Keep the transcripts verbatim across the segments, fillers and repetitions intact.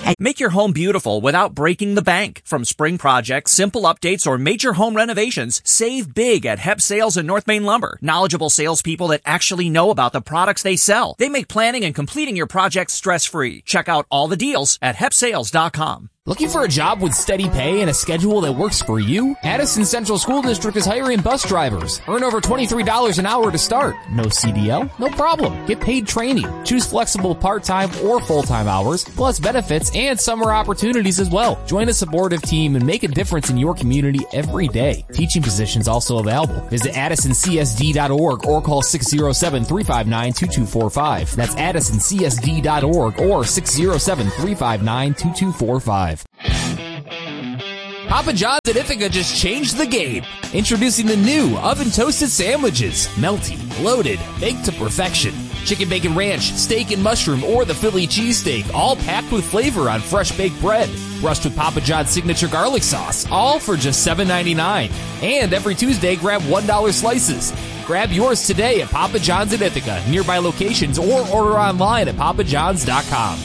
Make your home beautiful without breaking the bank. From spring projects, simple updates, or major home renovations, save big at Hep Sales and North Main Lumber. Knowledgeable salespeople that actually know about the products they sell. They make planning and completing your projects stress-free. Check out all the deals at hep sales dot com. Looking for a job with steady pay and a schedule that works for you? Addison Central School District is hiring bus drivers. Earn over twenty-three dollars an hour to start. No C D L? No problem. Get paid training. Choose flexible part-time or full-time hours, plus benefits and summer opportunities as well. Join a supportive team and make a difference in your community every day. Teaching positions also available. Visit addison c s d dot org or call six oh seven, three five nine, two two four five. That's addison c s d dot org or six oh seven, three five nine, two two four five. Papa John's at Ithaca just changed the game. Introducing the new oven-toasted sandwiches. Melty, loaded, baked to perfection. Chicken bacon ranch, steak and mushroom, or the Philly cheesesteak, all packed with flavor on fresh baked bread. Brushed with Papa John's signature garlic sauce, all for just seven ninety-nine. And every Tuesday, grab one dollar slices. Grab yours today at Papa John's at Ithaca, nearby locations, or order online at papa johns dot com.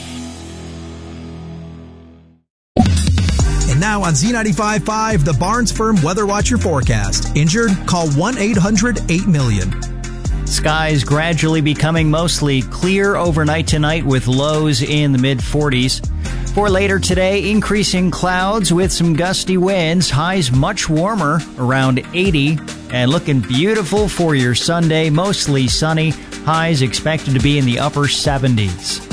Now on Z ninety-five point five, the Barnes Firm Weather Watcher forecast. Injured? Call one eight hundred eight million. Skies gradually becoming mostly clear overnight tonight with lows in the mid forties. For later today, increasing clouds with some gusty winds. Highs much warmer, around eighty. And looking beautiful for your Sunday, mostly sunny. Highs expected to be in the upper seventies.